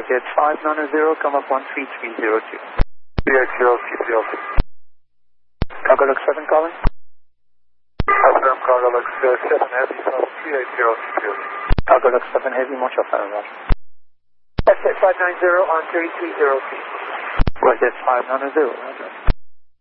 Roger, 590, come up 13302. 380, Cargo Lux 7 calling. Affirm Cargo Lux 7 Heavy, 380. Cargo Lux 7 Heavy, Montreal, Roger. That's it, 590 on 3302. Roger, 590, Roger.